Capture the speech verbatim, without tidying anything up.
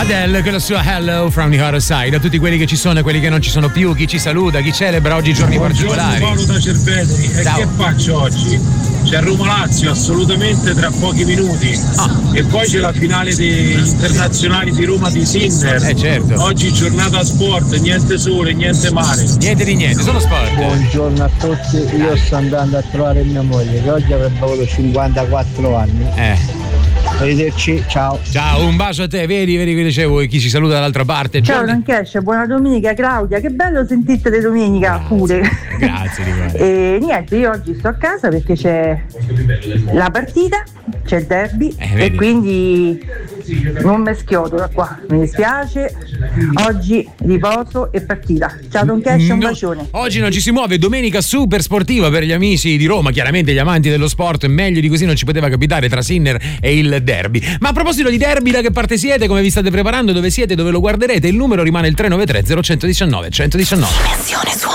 Adele con la sua Hello from the Other Side. A tutti quelli che ci sono e quelli che non ci sono più, chi ci saluta, chi celebra oggi giorni Buongiorno, particolari. Paolo da Cerveteri. E Ciao. che faccio oggi? C'è Roma-Lazio assolutamente tra pochi minuti. Ah. E poi c'è la finale dei internazionali di Roma di Sinner. Eh certo. Oggi giornata sport, niente sole, niente mare. Niente di niente, solo sport. Buongiorno a tutti, io sto andando a trovare mia moglie che oggi avrebbe avuto cinquantaquattro anni. Eh. Arrivederci, ciao. Ciao, un bacio a te, vedi, vedi che dicevo chi ci saluta dall'altra parte. Ciao Giorni... Rancesce, buona domenica Claudia, che bello sentirti di domenica pure. Grazie di cuore. E niente, io oggi sto a casa perché c'è la partita, c'è il derby Eh, e quindi non mi schiodo da qua, mi dispiace. Oggi riposo e partita. Ciao Don Cash, un No, bacione. oggi non ci si muove, domenica super sportiva per gli amici di Roma, chiaramente gli amanti dello sport, meglio di così non ci poteva capitare tra Sinner e il derby. Ma a proposito di derby, da che parte siete, come vi state preparando, dove siete, dove lo guarderete, il numero rimane il tre nove tre zero uno uno nove uno uno nove.